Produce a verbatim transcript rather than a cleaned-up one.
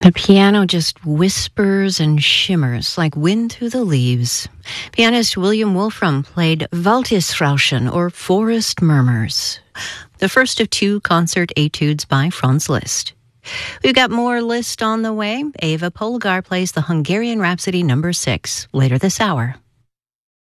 The piano just whispers and shimmers like wind through the leaves. Pianist William Wolfram played Waldesrauschen, or Forest Murmurs, the first of two concert etudes by Franz Liszt. We've got more Liszt on the way. Eva Polgar plays the Hungarian Rhapsody number six later this hour.